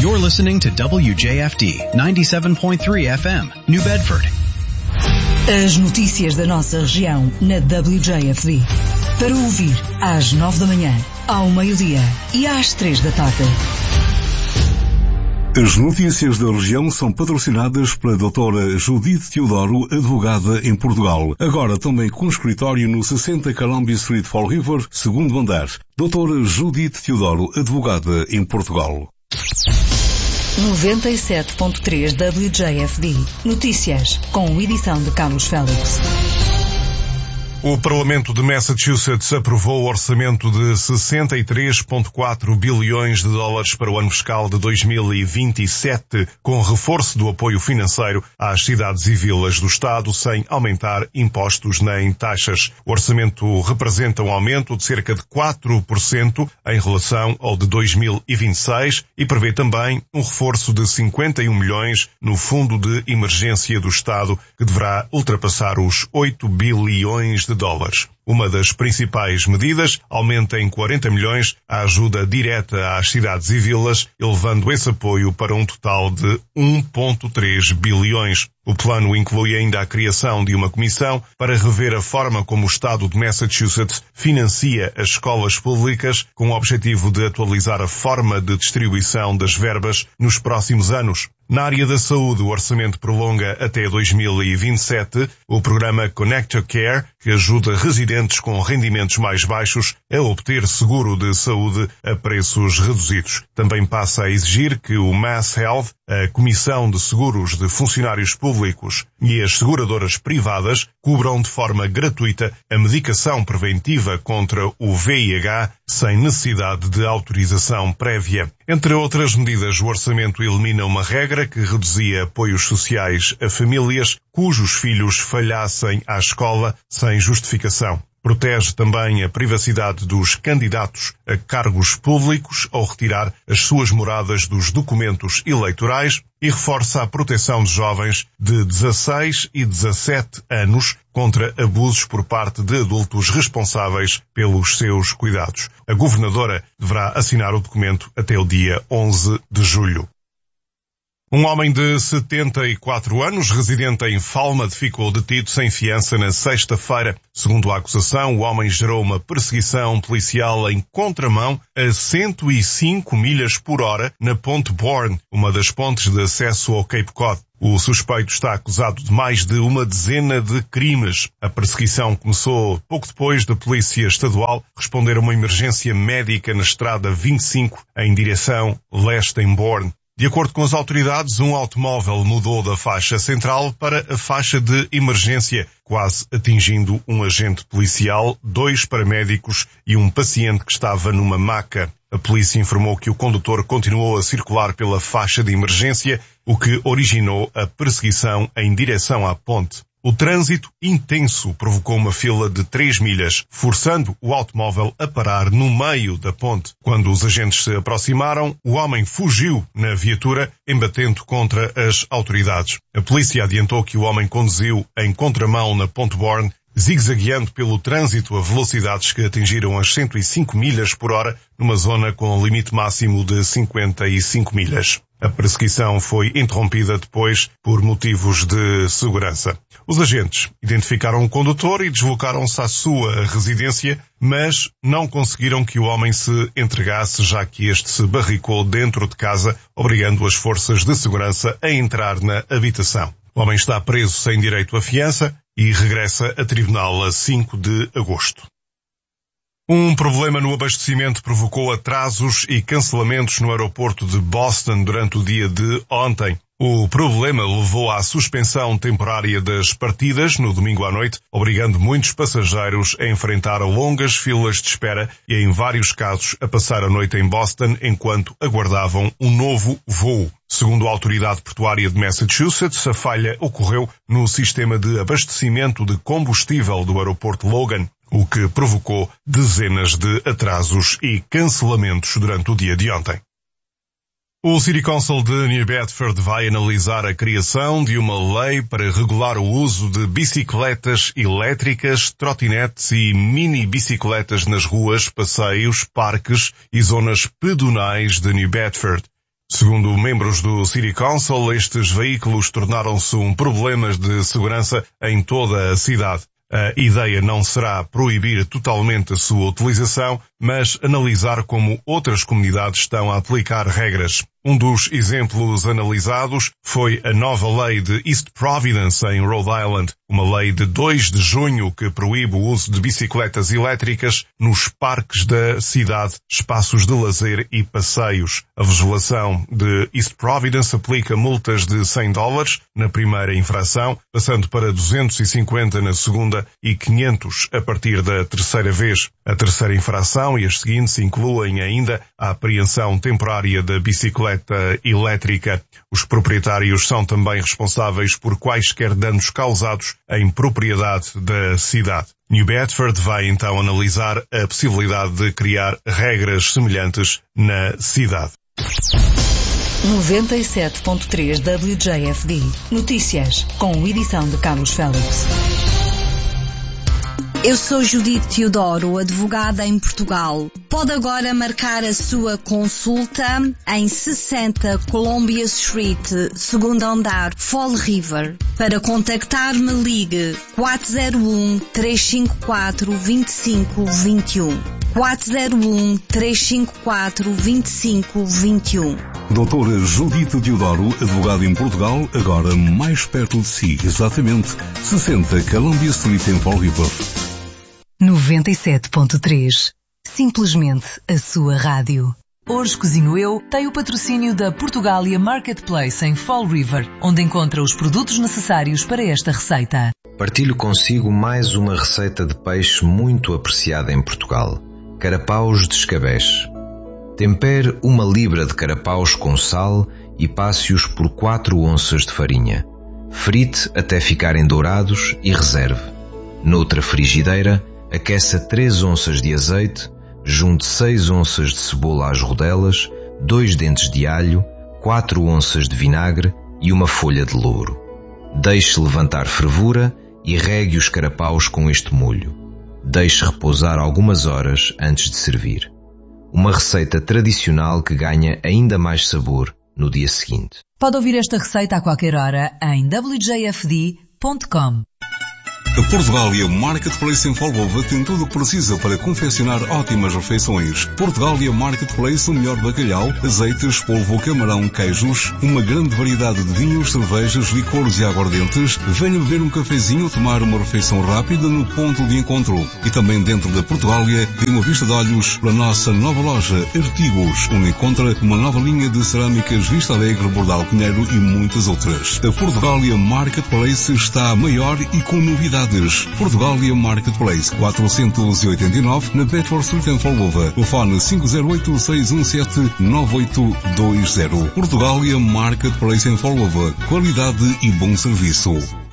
You're listening to WJFD 97.3 FM, New Bedford. As notícias da nossa região na WJFD. Para ouvir às 9 da manhã, ao meio-dia e às 3 da tarde. As notícias da região são patrocinadas pela doutora Judith Teodoro, advogada em Portugal. Agora também com escritório no 60 Columbia Street, Fall River, segundo andar. Doutora Judith Teodoro, advogada em Portugal. 97.3 WJFD. Notícias, com edição de Carlos Félix. O Parlamento de Massachusetts aprovou o orçamento de 63,4 bilhões de dólares para o ano fiscal de 2027, com reforço do apoio financeiro às cidades e vilas do Estado, sem aumentar impostos nem taxas. O orçamento representa um aumento de cerca de 4% em relação ao de 2026 e prevê também um reforço de 51 milhões no Fundo de Emergência do Estado, que deverá ultrapassar os 8 bilhões de dólares. Uma das principais medidas aumenta em 40 milhões a ajuda direta às cidades e vilas, elevando esse apoio para um total de 1,3 bilhões. O plano inclui ainda a criação de uma comissão para rever a forma como o Estado de Massachusetts financia as escolas públicas, com o objetivo de atualizar a forma de distribuição das verbas nos próximos anos. Na área da saúde, o orçamento prolonga até 2027 o programa Connect to Care, que ajuda residentes com rendimentos mais baixos a obter seguro de saúde a preços reduzidos. Também passa a exigir que o Mass Health, a Comissão de Seguros de Funcionários Públicos e as seguradoras privadas cubram de forma gratuita a medicação preventiva contra o VIH sem necessidade de autorização prévia. Entre outras medidas, o orçamento elimina uma regra que reduzia apoios sociais a famílias cujos filhos falhassem à escola sem justificação. Protege também a privacidade dos candidatos a cargos públicos ao retirar as suas moradas dos documentos eleitorais e reforça a proteção de jovens de 16 e 17 anos contra abusos por parte de adultos responsáveis pelos seus cuidados. A governadora deverá assinar o documento até o dia 11 de julho. Um homem de 74 anos, residente em Falmouth, ficou detido sem fiança na sexta-feira. Segundo a acusação, o homem gerou uma perseguição policial em contramão a 105 milhas por hora na Ponte Bourne, uma das pontes de acesso ao Cape Cod. O suspeito está acusado de mais de uma dezena de crimes. A perseguição começou pouco depois da Polícia Estadual responder a uma emergência médica na Estrada 25, em direção leste em Bourne. De acordo com as autoridades, um automóvel mudou da faixa central para a faixa de emergência, quase atingindo um agente policial, 2 paramédicos e um paciente que estava numa maca. A polícia informou que o condutor continuou a circular pela faixa de emergência, o que originou a perseguição em direção à ponte. O trânsito intenso provocou uma fila de 3 milhas, forçando o automóvel a parar no meio da ponte. Quando os agentes se aproximaram, o homem fugiu na viatura, embatendo contra as autoridades. A polícia adiantou que o homem conduziu em contramão na Ponte Bourne, zigue-zagueando pelo trânsito a velocidades que atingiram as 105 milhas por hora, numa zona com limite máximo de 55 milhas. A perseguição foi interrompida depois por motivos de segurança. Os agentes identificaram o condutor e deslocaram-se à sua residência, mas não conseguiram que o homem se entregasse, já que este se barricou dentro de casa, obrigando as forças de segurança a entrar na habitação. O homem está preso sem direito à fiança e regressa a tribunal a 5 de agosto. Um problema no abastecimento provocou atrasos e cancelamentos no aeroporto de Boston durante o dia de ontem. O problema levou à suspensão temporária das partidas no domingo à noite, obrigando muitos passageiros a enfrentar longas filas de espera e, em vários casos, a passar a noite em Boston enquanto aguardavam um novo voo. Segundo a autoridade portuária de Massachusetts, a falha ocorreu no sistema de abastecimento de combustível do aeroporto Logan, o que provocou dezenas de atrasos e cancelamentos durante o dia de ontem. O City Council de New Bedford vai analisar a criação de uma lei para regular o uso de bicicletas elétricas, trotinetes e mini-bicicletas nas ruas, passeios, parques e zonas pedonais de New Bedford. Segundo membros do City Council, estes veículos tornaram-se um problema de segurança em toda a cidade. A ideia não será proibir totalmente a sua utilização, mas analisar como outras comunidades estão a aplicar regras. Um dos exemplos analisados foi a nova lei de East Providence, em Rhode Island, uma lei de 2 de junho que proíbe o uso de bicicletas elétricas nos parques da cidade, espaços de lazer e passeios. A legislação de East Providence aplica multas de $100 na primeira infração, passando para 250 na segunda e 500 a partir da terceira vez. A terceira infração e as seguintes incluem ainda a apreensão temporária da bicicleta elétrica. Os proprietários são também responsáveis por quaisquer danos causados em propriedade da cidade. New Bedford vai então analisar a possibilidade de criar regras semelhantes na cidade. 97.3 WJFD. Notícias, com edição de Carlos Félix. Eu sou Judite Teodoro, advogada em Portugal. Pode agora marcar a sua consulta em 60 Columbia Street, segundo andar, Fall River. Para contactar-me, ligue 401-354-2521. 401-354-2521. Doutora Judite Teodoro, advogada em Portugal, agora mais perto de si, exatamente 60 Columbia Street em Fall River. 97.3. Simplesmente a sua rádio. Hoje Cozinho Eu tem o patrocínio da Portugália Marketplace em Fall River, onde encontra os produtos necessários para esta receita. Partilho consigo mais uma receita de peixe muito apreciada em Portugal. Carapaus de escabeche. Tempere 1 libra de carapaus com sal e passe-os por 4 onças de farinha. Frite até ficarem dourados e reserve. Noutra frigideira, aqueça 3 onças de azeite, junte 6 onças de cebola às rodelas, 2 dentes de alho, 4 onças de vinagre e uma folha de louro. Deixe levantar fervura e regue os carapaus com este molho. Deixe repousar algumas horas antes de servir. Uma receita tradicional que ganha ainda mais sabor no dia seguinte. Pode ouvir esta receita a qualquer hora em wjfd.com. A Portugália Marketplace em Folgova tem tudo o que precisa para confeccionar ótimas refeições. Portugália Marketplace, o melhor bacalhau, azeites, polvo, camarão, queijos, uma grande variedade de vinhos, cervejas, licores e aguardentes. Venha beber um cafezinho ou tomar uma refeição rápida no ponto de encontro. E também dentro da Portugália, tem uma vista de olhos para a nossa nova loja Artigos, onde encontra uma nova linha de cerâmicas Vista Alegre, Bordal Pinheiro e muitas outras. A Portugália Marketplace está maior e com novidades. Portugália Marketplace, 489, na Bedford Street em Folgova. Telefone 508-617-9820. Portugália Marketplace em Folgova. Qualidade e bom serviço.